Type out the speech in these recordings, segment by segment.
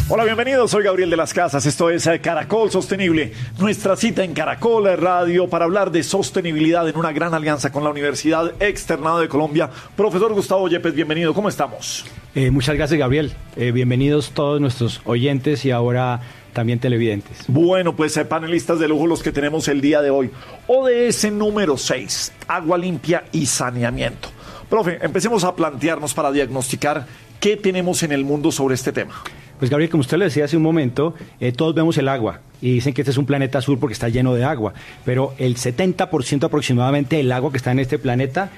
Hola, bienvenidos, soy Gabriel de las Casas, esto es Caracol Sostenible, nuestra cita en Caracol Radio para hablar de sostenibilidad en una gran alianza con la Universidad Externado de Colombia. Profesor Gustavo Yepes, bienvenido, ¿cómo estamos? Muchas gracias, Gabriel, bienvenidos todos nuestros oyentes y ahora también televidentes. Bueno, pues panelistas de lujo los que tenemos el día de hoy. ODS número 6, agua limpia y saneamiento. Profe, empecemos a plantearnos para diagnosticar qué tenemos en el mundo sobre este tema. Pues Gabriel, como usted lo decía hace un momento, todos vemos el agua y dicen que este es un planeta azul porque está lleno de agua, pero el 70% aproximadamente del agua que está en este planeta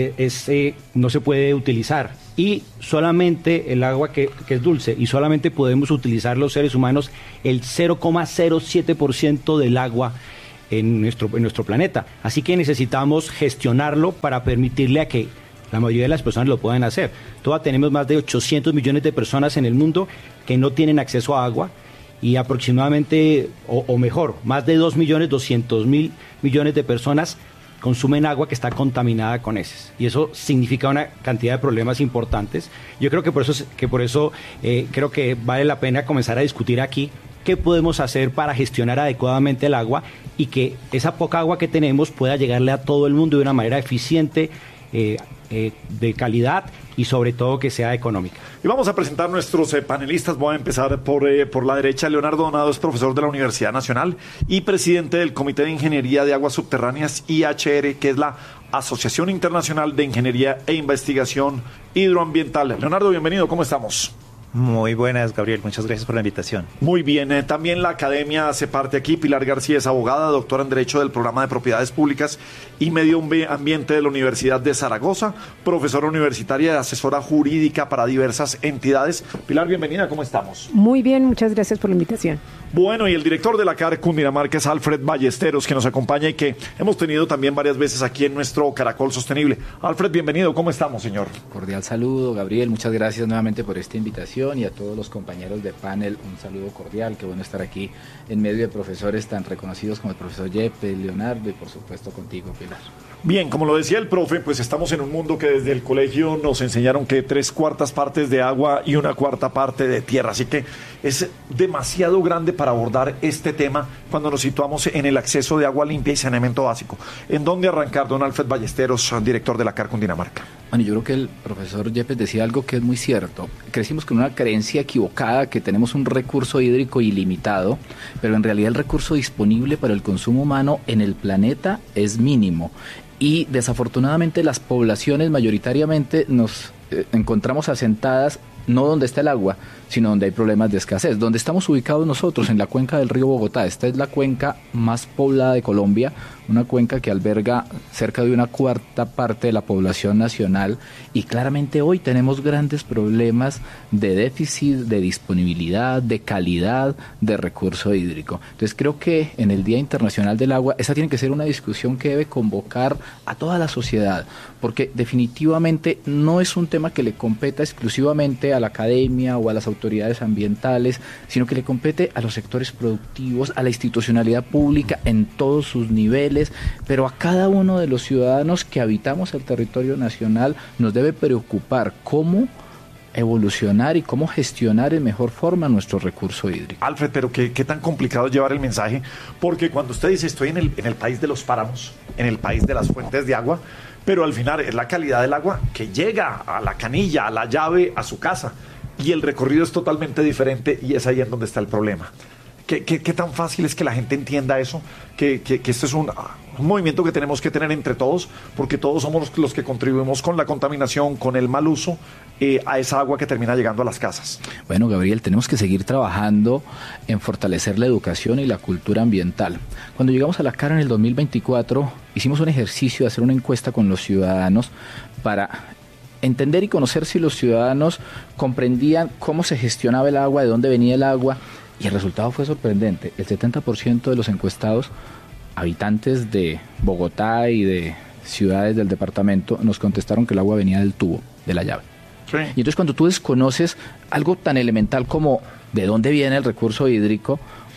no se puede utilizar, y solamente el agua que es dulce, y solamente podemos utilizar los seres humanos el 0,07% del agua en nuestro planeta. Así que necesitamos gestionarlo para permitirle a que la mayoría de las personas lo pueden hacer. Todavía tenemos más de 800 millones de personas en el mundo que no tienen acceso a agua, y aproximadamente, o mejor, más de 2.200.000 de personas consumen agua que está contaminada con heces. Y eso significa una cantidad de problemas importantes. Yo creo que por eso creo que vale la pena comenzar a discutir aquí qué podemos hacer para gestionar adecuadamente el agua y que esa poca agua que tenemos pueda llegarle a todo el mundo de una manera eficiente, de calidad y sobre todo que sea económica. Y vamos a presentar nuestros panelistas. Voy a empezar por la derecha. Leonardo Donado es profesor de la Universidad Nacional y presidente del Comité de Ingeniería de Aguas Subterráneas, IHR, que es la Asociación Internacional de Ingeniería e Investigación Hidroambiental. Leonardo, bienvenido, ¿cómo estamos? Muy buenas, Gabriel, muchas gracias por la invitación. Muy bien, también la academia hace parte aquí. Pilar García es abogada, doctora en Derecho del Programa de Propiedades Públicas y Medio Ambiente de la Universidad de Zaragoza, profesora universitaria y asesora jurídica para diversas entidades. Pilar, bienvenida, ¿cómo estamos? Muy bien, muchas gracias por la invitación. Bueno, y el director de la CAR Cundinamarca es Alfred Ballesteros, que nos acompaña y que hemos tenido también varias veces aquí en nuestro Caracol Sostenible. Alfred, bienvenido, ¿cómo estamos, señor? Cordial saludo, Gabriel, muchas gracias nuevamente por esta invitación, y a todos los compañeros de panel un saludo cordial. Qué bueno estar aquí en medio de profesores tan reconocidos como el profesor Yepes, Leonardo y por supuesto contigo, Pilar. Bien, como lo decía el profe, pues estamos en un mundo que desde el colegio nos enseñaron que 3/4 partes de agua y 1/4 parte de tierra, así que es demasiado grande para abordar este tema cuando nos situamos en el acceso de agua limpia y saneamiento básico. ¿En dónde arrancar, don Alfred Ballesteros, director de la CAR Cundinamarca? Bueno, yo creo que el profesor Yepes decía algo que es muy cierto. Crecimos con una creencia equivocada que tenemos un recurso hídrico ilimitado, pero en realidad el recurso disponible para el consumo humano en el planeta es mínimo. Y desafortunadamente las poblaciones mayoritariamente nos encontramos asentadas no donde está el agua, sino donde hay problemas de escasez. Donde estamos ubicados nosotros, en la cuenca del río Bogotá. Esta es la cuenca más poblada de Colombia, una cuenca que alberga cerca de 1/4 parte de la población nacional, y claramente hoy tenemos grandes problemas de déficit, de disponibilidad, de calidad de recurso hídrico. Entonces creo que en el Día Internacional del Agua esa tiene que ser una discusión que debe convocar a toda la sociedad, porque definitivamente no es un tema que le competa exclusivamente a la academia o a las autoridades ambientales, sino que le compete a los sectores productivos, a la institucionalidad pública en todos sus niveles, pero a cada uno de los ciudadanos que habitamos el territorio nacional nos debe preocupar cómo evolucionar y cómo gestionar en mejor forma nuestro recurso hídrico. Alfred, pero qué tan complicado es llevar el mensaje, porque cuando usted dice estoy en el país de los páramos, en el país de las fuentes de agua, pero al final es la calidad del agua que llega a la canilla, a la llave, a su casa, y el recorrido es totalmente diferente, y es ahí en donde está el problema. ¿Qué tan fácil es que la gente entienda eso? Que esto es un movimiento que tenemos que tener entre todos, porque todos somos los que contribuimos con la contaminación, con el mal uso a esa agua que termina llegando a las casas. Bueno, Gabriel, tenemos que seguir trabajando en fortalecer la educación y la cultura ambiental. Cuando llegamos a la CAR en el 2024, hicimos un ejercicio de hacer una encuesta con los ciudadanos para entender y conocer si los ciudadanos comprendían cómo se gestionaba el agua, de dónde venía el agua, y el resultado fue sorprendente. El 70% de los encuestados, habitantes de Bogotá y de ciudades del departamento, nos contestaron que el agua venía del tubo, de la llave. Sí. Y entonces cuando tú desconoces algo tan elemental como de dónde viene el recurso hídrico,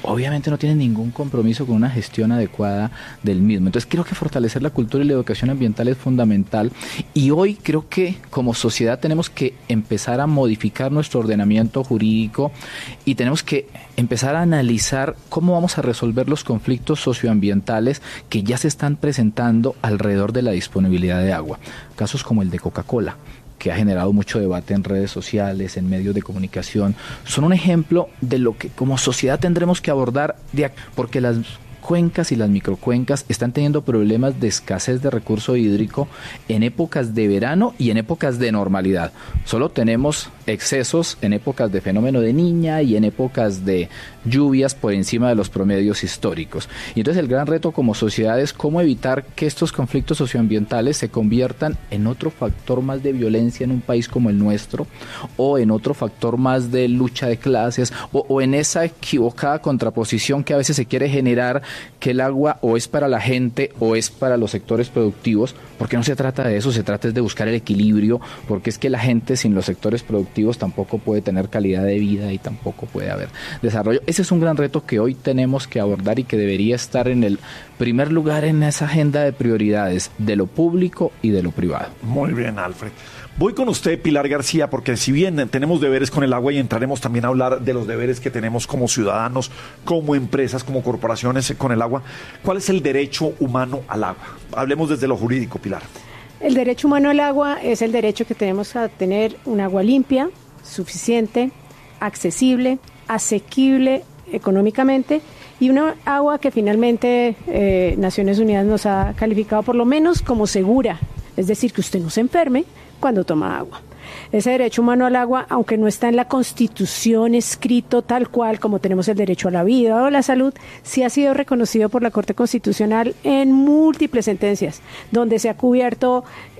obviamente no tienen ningún compromiso con una gestión adecuada del mismo. Entonces creo que fortalecer la cultura y la educación ambiental es fundamental, y hoy creo que como sociedad tenemos que empezar a modificar nuestro ordenamiento jurídico y tenemos que empezar a analizar cómo vamos a resolver los conflictos socioambientales que ya se están presentando alrededor de la disponibilidad de agua. Casos como el de Coca-Cola, que ha generado mucho debate en redes sociales, en medios de comunicación, son un ejemplo de lo que como sociedad tendremos que abordar, porque las cuencas y las microcuencas están teniendo problemas de escasez de recurso hídrico en épocas de verano y en épocas de normalidad. Solo tenemos excesos en épocas de fenómeno de Niña y en épocas de lluvias por encima de los promedios históricos. Y entonces el gran reto como sociedad es cómo evitar que estos conflictos socioambientales se conviertan en otro factor más de violencia en un país como el nuestro, o en otro factor más de lucha de clases, o en esa equivocada contraposición que a veces se quiere generar, que el agua o es para la gente o es para los sectores productivos, porque no se trata de eso, se trata de buscar el equilibrio, porque es que la gente sin los sectores productivos tampoco puede tener calidad de vida y tampoco puede haber desarrollo. Ese es un gran reto que hoy tenemos que abordar y que debería estar en el primer lugar en esa agenda de prioridades de lo público y de lo privado. Muy bien, Alfred. Voy con usted, Pilar García, porque si bien tenemos deberes con el agua, y entraremos también a hablar de los deberes que tenemos como ciudadanos, como empresas, como corporaciones con el agua, ¿cuál es el derecho humano al agua? Hablemos desde lo jurídico, Pilar. El derecho humano al agua es el derecho que tenemos a tener un agua limpia, suficiente, accesible, asequible económicamente, y una agua que finalmente Naciones Unidas nos ha calificado por lo menos como segura, es decir, que usted no se enferme cuando toma agua. Ese derecho humano al agua, aunque no está en la Constitución escrito tal cual como tenemos el derecho a la vida o a la salud, sí ha sido reconocido por la Corte Constitucional en múltiples sentencias, donde se ha cubierto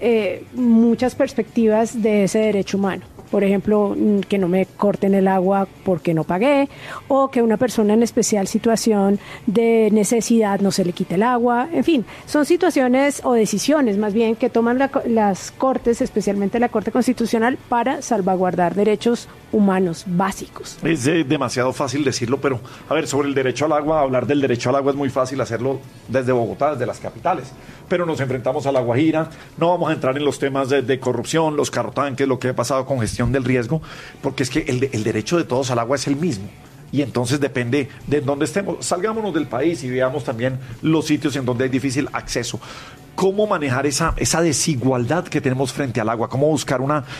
muchas perspectivas de ese derecho humano. Por ejemplo, que no me corten el agua porque no pagué, o que una persona en especial situación de necesidad no se le quite el agua. En fin, son situaciones o decisiones más bien que toman las Cortes, especialmente la Corte Constitucional, para salvaguardar derechos humanos básicos. Es demasiado fácil decirlo, pero a ver, sobre el derecho al agua, hablar del derecho al agua es muy fácil hacerlo desde Bogotá, desde las capitales, pero nos enfrentamos a La Guajira, no vamos a entrar en los temas de corrupción, los carrotanques, lo que ha pasado con gestión del riesgo, porque es que el derecho de todos al agua es el mismo. Y entonces depende de dónde estemos. Salgámonos del país y veamos también los sitios en donde hay difícil acceso. ¿Cómo manejar esa desigualdad que tenemos frente al agua? ¿Cómo buscar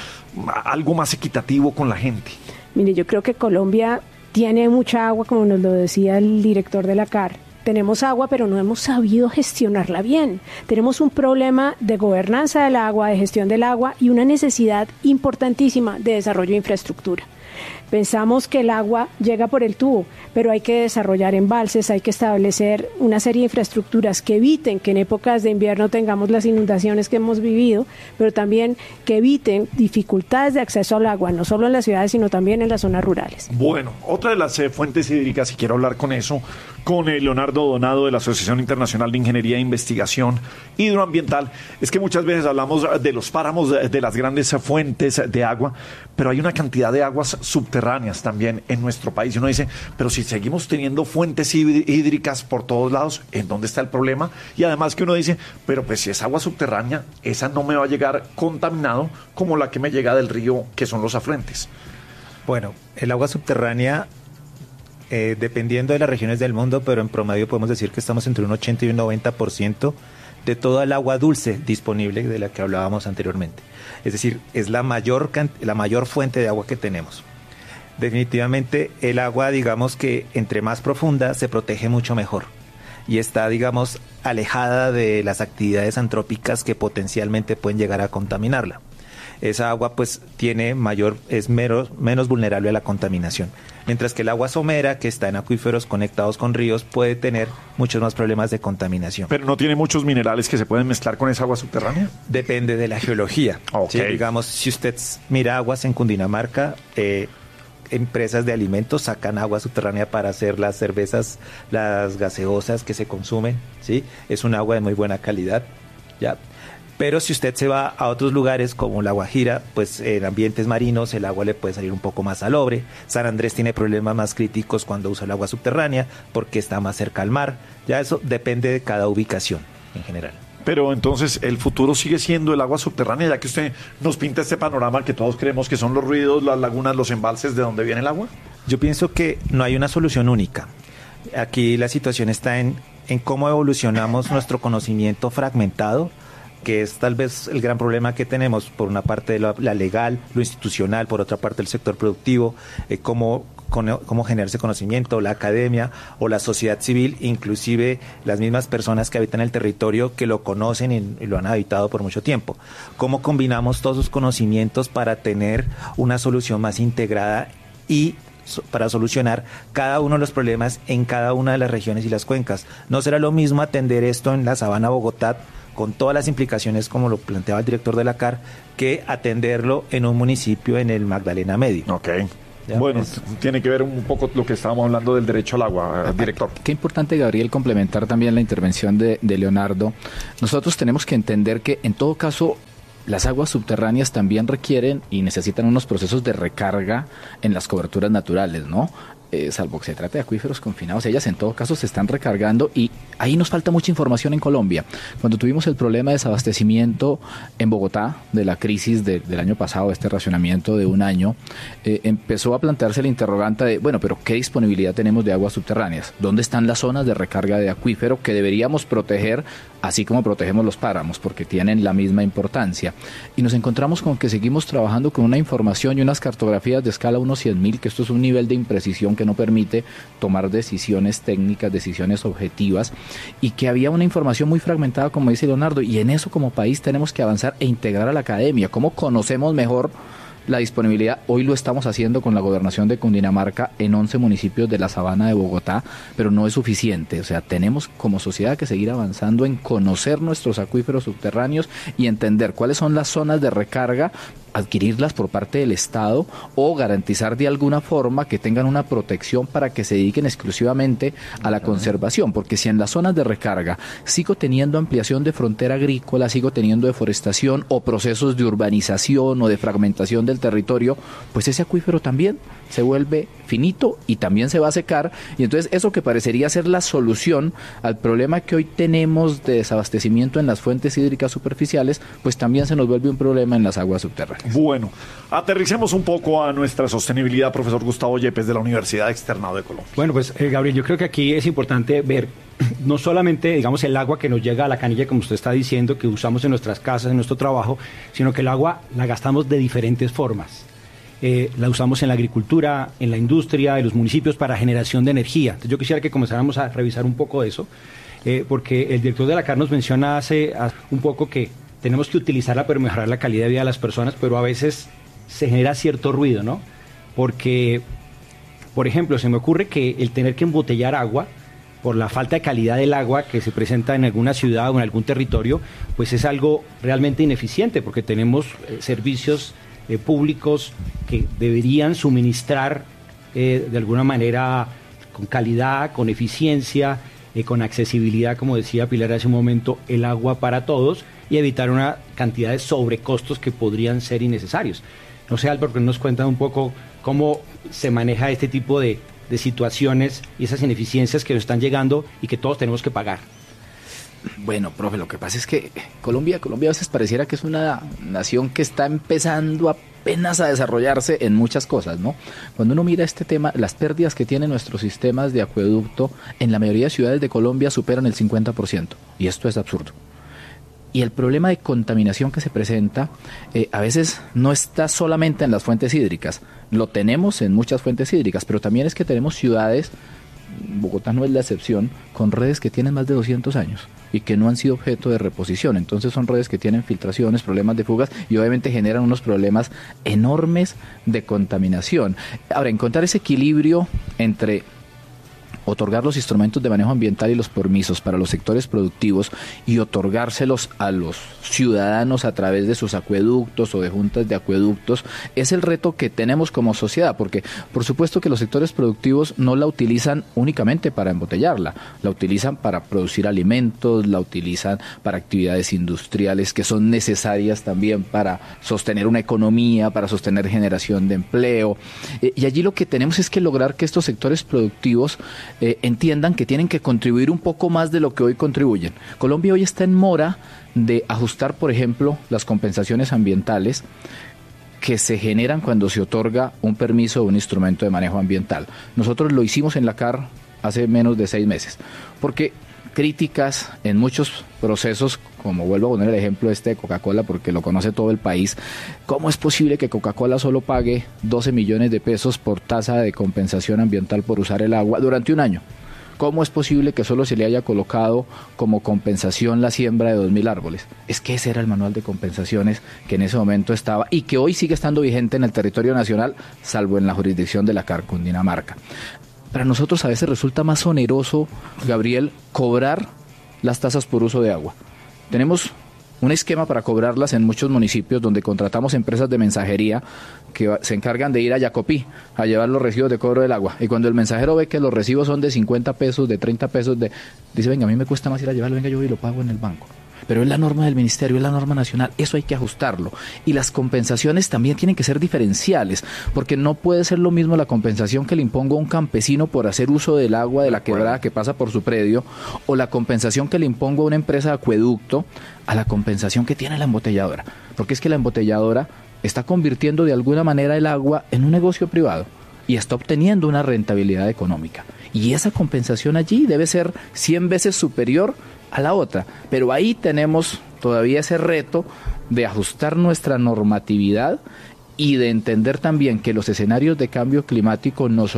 algo más equitativo con la gente? Mire, yo creo que Colombia tiene mucha agua, como nos lo decía el director de la CAR. Tenemos agua, pero no hemos sabido gestionarla bien. Tenemos un problema de gobernanza del agua, de gestión del agua, y una necesidad importantísima de desarrollo de infraestructura. Pensamos que el agua llega por el tubo, pero hay que desarrollar embalses, hay que establecer una serie de infraestructuras que eviten que en épocas de invierno tengamos las inundaciones que hemos vivido, pero también que eviten dificultades de acceso al agua, no solo en las ciudades, sino también en las zonas rurales. Bueno, otra de las fuentes hídricas, y quiero hablar con eso, con Leonardo Donado de la Asociación Internacional de Ingeniería e Investigación Hidroambiental, es que muchas veces hablamos de los páramos, de las grandes fuentes de agua, pero hay una cantidad de aguas subterráneas también en nuestro país. Y uno dice, pero si seguimos teniendo fuentes hídricas por todos lados, ¿en dónde está el problema? Y además que uno dice, pero pues si es agua subterránea, esa no me va a llegar contaminado como la que me llega del río, que son los afluentes. Bueno, el agua subterránea, dependiendo de las regiones del mundo, pero en promedio podemos decir que estamos entre un 80 y un 90% de toda el agua dulce disponible de la que hablábamos anteriormente. Es decir, es la mayor fuente de agua que tenemos. Definitivamente el agua, digamos que entre más profunda se protege mucho mejor y está, digamos, alejada de las actividades antrópicas que potencialmente pueden llegar a contaminarla. Esa agua pues es menos vulnerable a la contaminación, mientras que el agua somera, que está en acuíferos conectados con ríos, puede tener muchos más problemas de contaminación. ¿Pero no tiene muchos minerales que se pueden mezclar con esa agua subterránea? Depende de la geología. Okay. ¿Sí? Digamos, si usted mira aguas en Cundinamarca, empresas de alimentos sacan agua subterránea para hacer las cervezas, las gaseosas que se consumen, ¿sí? Es un agua de muy buena calidad, ¿ya? Pero si usted se va a otros lugares como La Guajira, pues en ambientes marinos el agua le puede salir un poco más salobre. San Andrés tiene problemas más críticos cuando usa el agua subterránea porque está más cerca al mar. Ya eso depende de cada ubicación en general. Pero entonces el futuro sigue siendo el agua subterránea, ya que usted nos pinta este panorama que todos creemos que son los ríos, las lagunas, los embalses, de donde viene el agua. Yo pienso que no hay una solución única. Aquí la situación está en cómo evolucionamos nuestro conocimiento fragmentado, que es tal vez el gran problema que tenemos, por una parte la legal, lo institucional, por otra parte el sector productivo, cómo generar ese conocimiento, la academia o la sociedad civil, inclusive las mismas personas que habitan el territorio que lo conocen y lo han habitado por mucho tiempo. Cómo combinamos todos esos conocimientos para tener una solución más integrada y para solucionar cada uno de los problemas en cada una de las regiones y las cuencas. No será lo mismo atender esto en la Sabana Bogotá, con todas las implicaciones como lo planteaba el director de la CAR, que atenderlo en un municipio en el Magdalena Medio. Ok. Bueno, tiene que ver un poco lo que estábamos hablando del derecho al agua, director. Qué importante, Gabriel, complementar también la intervención de Leonardo. Nosotros tenemos que entender que, en todo caso, las aguas subterráneas también requieren y necesitan unos procesos de recarga en las coberturas naturales, ¿no? Salvo que se trate de acuíferos confinados, ellas en todo caso se están recargando, y ahí nos falta mucha información en Colombia. Cuando tuvimos el problema de desabastecimiento en Bogotá, de la crisis del año pasado, este racionamiento de un año, empezó a plantearse la interrogante de, bueno, pero ¿qué disponibilidad tenemos de aguas subterráneas? ¿Dónde están las zonas de recarga de acuífero que deberíamos proteger, así como protegemos los páramos, porque tienen la misma importancia? Y nos encontramos con que seguimos trabajando con una información y unas cartografías de escala 1/100.000, que esto es un nivel de imprecisión que no permite tomar decisiones técnicas, decisiones objetivas, y que había una información muy fragmentada, como dice Leonardo, y en eso como país tenemos que avanzar e integrar a la academia. ¿Cómo conocemos mejor la disponibilidad? Hoy lo estamos haciendo con la gobernación de Cundinamarca en 11 municipios de la Sabana de Bogotá, pero no es suficiente. O sea, tenemos como sociedad que seguir avanzando en conocer nuestros acuíferos subterráneos y entender cuáles son las zonas de recarga, adquirirlas por parte del Estado o garantizar de alguna forma que tengan una protección para que se dediquen exclusivamente a la conservación, porque si en las zonas de recarga sigo teniendo ampliación de frontera agrícola, sigo teniendo deforestación o procesos de urbanización o de fragmentación del territorio, pues ese acuífero también se vuelve finito y también se va a secar, y entonces eso que parecería ser la solución al problema que hoy tenemos de desabastecimiento en las fuentes hídricas superficiales, pues también se nos vuelve un problema en las aguas subterráneas. Bueno, aterricemos un poco a nuestra sostenibilidad, profesor Gustavo Yepes, de la Universidad Externado de Colombia. Bueno, pues Gabriel, yo creo que aquí es importante ver no solamente, digamos, el agua que nos llega a la canilla, como usted está diciendo, que usamos en nuestras casas, en nuestro trabajo, sino que el agua la gastamos de diferentes formas. La usamos en la agricultura, en la industria, en los municipios para generación de energía. Entonces yo quisiera que comenzáramos a revisar un poco eso, porque el director de la CAR nos menciona hace un poco que tenemos que utilizarla para mejorar la calidad de vida de las personas, pero a veces se genera cierto ruido, ¿no? Porque, por ejemplo, se me ocurre que el tener que embotellar agua por la falta de calidad del agua que se presenta en alguna ciudad o en algún territorio, pues es algo realmente ineficiente, porque tenemos servicios públicos que deberían suministrar de alguna manera con calidad, con eficiencia, con accesibilidad, como decía Pilar hace un momento, el agua para todos, y evitar una cantidad de sobrecostos que podrían ser innecesarios. No sé, Álvaro, que nos cuenta un poco cómo se maneja este tipo de situaciones y esas ineficiencias que nos están llegando y que todos tenemos que pagar. Bueno, profe, lo que pasa es que Colombia a veces pareciera que es una nación que está empezando apenas a desarrollarse en muchas cosas, ¿no? Cuando uno mira este tema, las pérdidas que tienen nuestros sistemas de acueducto en la mayoría de ciudades de Colombia superan el 50%, y esto es absurdo. Y el problema de contaminación que se presenta a veces no está solamente en las fuentes hídricas, lo tenemos en muchas fuentes hídricas, pero también es que tenemos ciudades, Bogotá no es la excepción, con redes que tienen más de 200 años y que no han sido objeto de reposición. Entonces son redes que tienen filtraciones, problemas de fugas, y obviamente generan unos problemas enormes de contaminación. Ahora, encontrar ese equilibrio entre otorgar los instrumentos de manejo ambiental y los permisos para los sectores productivos y otorgárselos a los ciudadanos a través de sus acueductos o de juntas de acueductos es el reto que tenemos como sociedad, porque por supuesto que los sectores productivos no la utilizan únicamente para embotellarla, la utilizan para producir alimentos, la utilizan para actividades industriales que son necesarias también para sostener una economía, para sostener generación de empleo, y allí lo que tenemos es que lograr que estos sectores productivos entiendan que tienen que contribuir un poco más de lo que hoy contribuyen. Colombia hoy está en mora de ajustar, por ejemplo, las compensaciones ambientales que se generan cuando se otorga un permiso o un instrumento de manejo ambiental. Nosotros lo hicimos en la CAR hace menos de 6 meses, porque críticas en muchos procesos, como vuelvo a poner el ejemplo de Coca-Cola, porque lo conoce todo el país, ¿cómo es posible que Coca-Cola solo pague 12 millones de pesos por tasa de compensación ambiental por usar el agua durante un año? ¿Cómo es posible que solo se le haya colocado como compensación la siembra de 2.000 árboles? Es que ese era el manual de compensaciones que en ese momento estaba y que hoy sigue estando vigente en el territorio nacional, salvo en la jurisdicción de la CAR Cundinamarca. Para nosotros a veces resulta más oneroso, Gabriel, cobrar las tasas por uso de agua. Tenemos un esquema para cobrarlas en muchos municipios donde contratamos empresas de mensajería que se encargan de ir a Yacopí a llevar los recibos de cobro del agua. Y cuando el mensajero ve que los recibos son de 50 pesos, de 30 pesos, dice, venga, a mí me cuesta más ir a llevarlo, venga, yo voy y lo pago en el banco. Pero es la norma del ministerio, es la norma nacional, eso hay que ajustarlo. Y las compensaciones también tienen que ser diferenciales, porque no puede ser lo mismo la compensación que le impongo a un campesino por hacer uso del agua de la quebrada que pasa por su predio, o la compensación que le impongo a una empresa de acueducto, a la compensación que tiene la embotelladora. Porque es que la embotelladora está convirtiendo de alguna manera el agua en un negocio privado y está obteniendo una rentabilidad económica. Y esa compensación allí debe ser 100 veces superior a la otra, pero ahí tenemos todavía ese reto de ajustar nuestra normatividad y de entender también que los escenarios de cambio climático no son